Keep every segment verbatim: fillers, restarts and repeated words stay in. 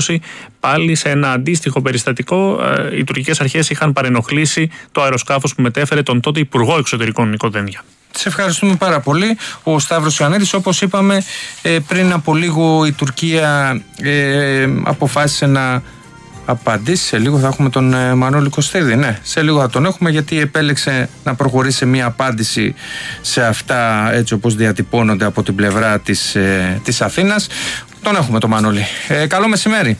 είκοσι, πάλι σε ένα αντίστοιχο περιστατικό, οι τουρκικές αρχές είχαν παρενοχλήσει το αεροσκάφος που μετέφερε τον τότε Υπουργό Εξωτερικών Νικό Δένδια. Σε ευχαριστούμε πάρα πολύ. Ο Σταύρος Ιωαννίδης, όπως είπαμε πριν από λίγο, η Τουρκία ε, αποφάσισε να απαντήσει. Σε λίγο θα έχουμε τον ε, Μανώλη Κωστίδη. Ναι, σε λίγο θα τον έχουμε, γιατί επέλεξε να προχωρήσει σε μια απάντηση σε αυτά, έτσι όπως διατυπώνονται από την πλευρά της, ε, της Αθήνας. Τον έχουμε τον Μανώλη. Ε, καλό μεσημέρι.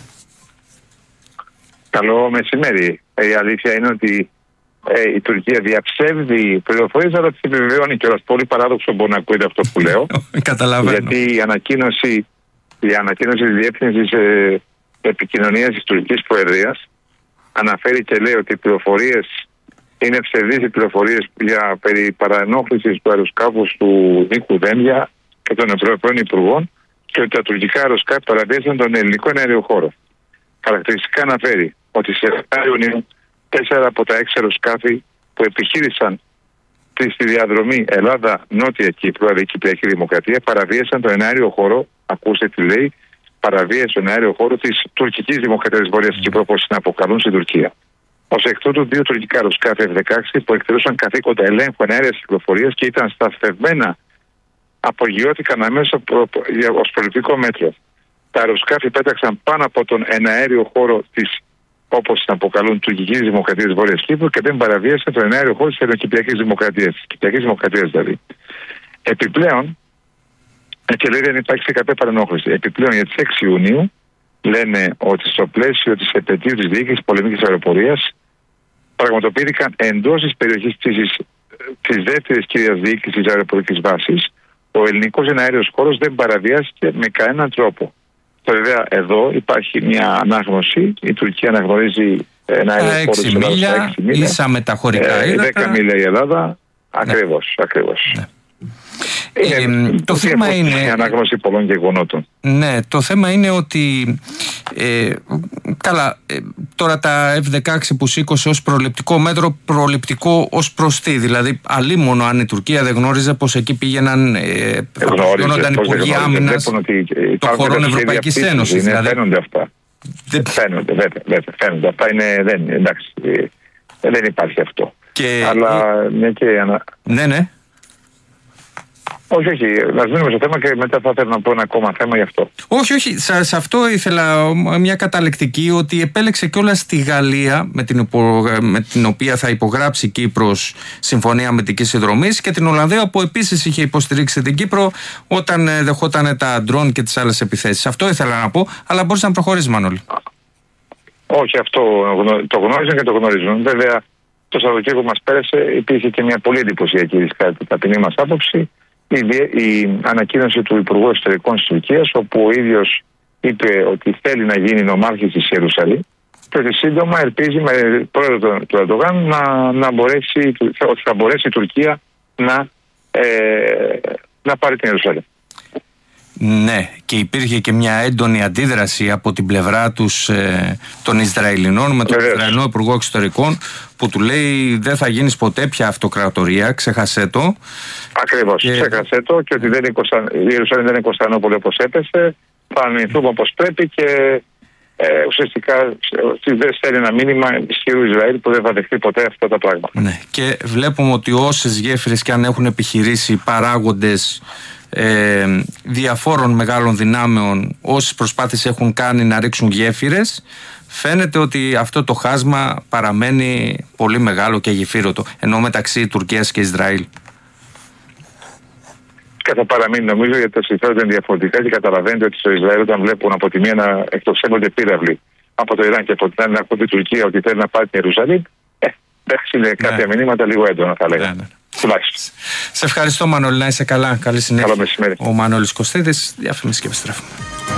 Καλό μεσημέρι. Η αλήθεια είναι ότι ε, η Τουρκία διαψεύδει πληροφορίες, αλλά τις επιβεβαιώνει κιόλας. Πολύ παράδοξο μπορεί να ακούγεται αυτό που λέω. Καταλαβαίνω. Γιατί η ανακοίνωση, η ανακοίνωση της Διεύθυνσης ε, Επικοινωνίας της Τουρκικής Προεδρίας αναφέρει και λέει ότι οι πληροφορίες είναι ψευδείς, οι πληροφορίες για περί παρανόχλησης του αεροσκάφους του Νίκου Δένδια και των Ευρωπαίων Υπουργών, και ότι τα τουρκικά αεροσκάφη παραβίασαν τον ελληνικό εναέριο χώρο. Χαρακτηριστικά αναφέρει ότι σε επτά Ιουνίου τέσσερα από τα έξι αεροσκάφη που επιχείρησαν στη διαδρομή Ελλάδα-Νότια Κύπρου, δηλαδή Κυπριακή Δημοκρατία, παραβίασαν τον εναέριο χώρο. Ακούστε τι λέει: παραβίασε τον αέριο χώρο της τουρκικής Δημοκρατίας Βορειάς Κύπρου, όπως την αποκαλούν στην Τουρκία. Ως εκ τούτου, δύο τουρκικά αεροσκάφη εφ δεκαέξι που εκτελούσαν καθήκοντα ελέγχου εναέριας κυκλοφορίας και ήταν σταθευμένα απογειώθηκαν αμέσως ως προληπτικό μέτρο. Τα αεροσκάφη πέταξαν πάνω από τον εναέριο χώρο της, όπως την αποκαλούν, τουρκικής Δημοκρατίας Βορειάς Κύπρου, και δεν παραβίασαν τον εναέριο χώρο της Κυπριακής Δημοκρατίας, της Κυπριακής Δημοκρατίας δηλαδή. Επιπλέον, και λέει δεν υπάρχει κάποια παρενόχληση. Επιπλέον, για τις έξι Ιουνίου λένε ότι στο πλαίσιο της επετείου της διοίκησης πολεμικής αεροπορίας πραγματοποιήθηκαν εντός της περιοχής της, της δεύτερης κυρίας διοίκησης αεροπορικής βάσης. Ο ελληνικός εναέριος χώρος δεν παραβιάστηκε με κανέναν τρόπο. Βέβαια, εδώ υπάρχει μια ανάγνωση. Η Τουρκία αναγνωρίζει ένα αέριο χώρο έξι μίλια, ίσα μεταχωρικά ύδατα. δέκα μίλια η Ελλάδα. Ακριβώς, ναι. ακριβώς. Ναι. Ε, ε, το θέμα είναι η ανάγνωση πολλών γεγονότων. Ναι, το θέμα είναι ότι ε, καλά, ε, τώρα τα εφ δεκαέξι που σήκωσε ως προληπτικό μέτρο, προληπτικό ως προς τι? Δηλαδή, αλίμονο αν η Τουρκία δεν γνώριζε πως εκεί πήγαιναν ε, γνώριζαν υπουργοί άμυνας των χωρών Ευρωπαϊκής Ένωσης. Δηλαδή. Φαίνονται αυτά. Δεν φαίνονται, βέβαια, φαίνονται. Αυτά είναι, δεν, εντάξει, δεν υπάρχει αυτό. Και... Αλλά μια και ανα... Ναι, ναι. Όχι, όχι. Να μείνουμε στο θέμα και μετά θα ήθελα να πω ένα ακόμα θέμα γι' αυτό. Όχι, όχι. Σε, σε αυτό ήθελα μια καταλεκτική, ότι επέλεξε κιόλας τη Γαλλία, με την, υπο, με την οποία θα υπογράψει η Κύπρος συμφωνία αμυντικής συνδρομής, και την Ολλανδία, που επίσης είχε υποστηρίξει την Κύπρο όταν δεχόταν τα ντρόν και τις άλλες επιθέσεις. Αυτό ήθελα να πω, αλλά μπορείς να προχωρήσεις, Μανώλη. Όχι, αυτό το γνώριζαν και το γνωρίζουν. Βέβαια, το Σαββατοκύριακο που μας πέρασε υπήρχε και μια πολύ εντυπωσιακή, κατά την ταπεινή μας άποψη, Η, η ανακοίνωση του Υπουργού Εξωτερικών της Τουρκίας, όπου ο ίδιος είπε ότι θέλει να γίνει νομάρχης της Ιερουσαλήμ και ότι σύντομα ελπίζει με πρόεδρο του Ερντογάν να, να μπορέσει, ότι θα μπορέσει η Τουρκία να, ε, να πάρει την Ιερουσαλήμ. Ναι, και υπήρχε και μια έντονη αντίδραση από την πλευρά τους ε, των Ισραηλινών με τον Ισραηλινό Υπουργό Εξωτερικών, που του λέει δεν θα γίνεις ποτέ πια αυτοκρατορία, ξέχασέ το. Ακριβώς, και... ξέχασέ το, και ότι δεν είναι Κωνστα... η Ιερουσαλήμ δεν είναι Κωνσταντινούπολη όπως έπεσε, θα αμυνθούμε όπως πρέπει, και ε, ουσιαστικά δεν στέλνει ένα μήνυμα ισχυρού Ισραήλ που δεν θα δεχτεί ποτέ αυτά τα πράγματα. Ναι, και βλέπουμε ότι όσες γέφυρες και αν έχουν επιχειρήσει παράγοντες Ε, διαφόρων μεγάλων δυνάμεων, όσες προσπάθειες έχουν κάνει να ρίξουν γέφυρες, φαίνεται ότι αυτό το χάσμα παραμένει πολύ μεγάλο και γεφύρωτο, ενώ μεταξύ Τουρκίας και Ισραήλ. Και θα παραμείνει, νομίζω, γιατί τα συμφέροντα είναι διαφορετικά, και καταλαβαίνετε ότι στο Ισραήλ, όταν βλέπουν από τη μία να εκτοξεύονται πύραυλοι από το Ιράν και από την άλλη να ακούει η Τουρκία ότι θέλει να πάρει την Ιερουσαλήμ, ε, εντάξει, είναι ναι. κάποια μηνύματα λίγο έντονα, θα λέγαμε. Ναι, ναι. Σε ευχαριστώ, Μανώλη, να είσαι καλά. Καλή συνέχεια. Καλό μεσημέρι. Ο Μανώλης Κωστίδης, διαφήμιση και επιστρέφουμε.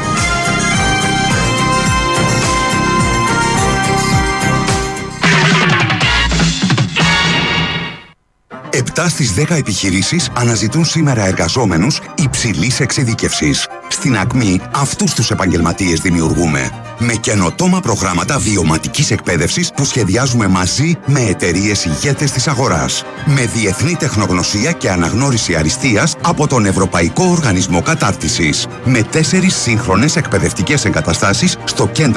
Επτά στις δέκα επιχειρήσεις αναζητούν σήμερα εργαζόμενους υψηλής εξειδίκευσης. Στην Ακμή αυτούς τους επαγγελματίες δημιουργούμε. Με καινοτόμα προγράμματα βιωματικής εκπαίδευσης που σχεδιάζουμε μαζί με εταιρείες ηγέτες της αγοράς. Με διεθνή τεχνογνωσία και αναγνώριση αριστείας από τον Ευρωπαϊκό Οργανισμό Κατάρτισης. Με τέσσερις σύγχρονες εκπαιδευτικές εγκαταστάσεις στο κέντρο